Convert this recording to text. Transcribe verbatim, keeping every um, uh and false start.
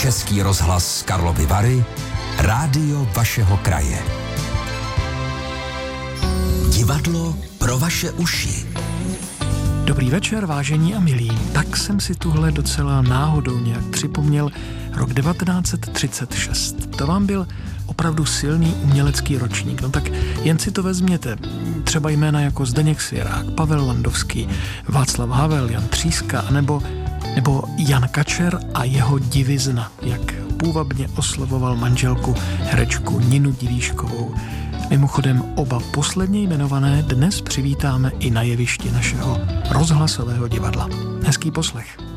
Český rozhlas Karlovy Vary, rádio vašeho kraje. Divadlo pro vaše uši. Dobrý večer, vážení a milí. Tak jsem si tuhle docela náhodou nějak připomněl rok devatenáct set třicet šest. To vám byl opravdu silný umělecký ročník. No tak jen si to vezměte. Třeba jména jako Zdeněk Svěrák, Pavel Landovský, Václav Havel, Jan Tříska, nebo, nebo Jan Kačer a jeho Divizna, jak půvabně oslovoval manželku herečku Ninu Divíškovou. Mimochodem oba posledně jmenované dnes přivítáme i na jevišti našeho rozhlasového divadla. Hezký poslech.